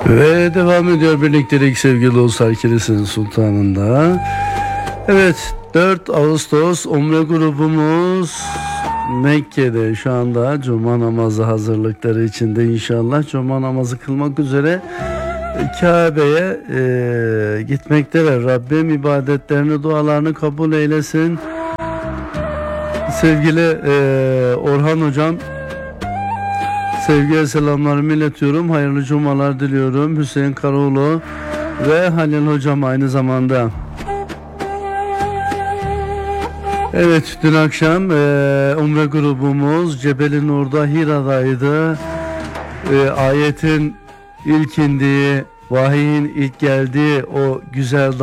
Ve devam ediyor birliktelik sevgili dostlar, Kilis'in sultanında. Evet, 4 Ağustos Umre grubumuz Mekke'de şu anda Cuma namazı hazırlıkları içinde. İnşallah Cuma namazı kılmak üzere Kabe'ye gitmekteler. Rabbim ibadetlerini, dualarını kabul eylesin. Sevgili Orhan hocam, sevgiye selamlarımı iletiyorum. Hayırlı cumalar diliyorum. Hüseyin Karaoğlu ve Halil hocam aynı zamanda. Evet, dün akşam Umre grubumuz Cebel-i Nur'da Hira'daydı. Ayetin ilk indiği, vahiyin ilk geldiği o güzel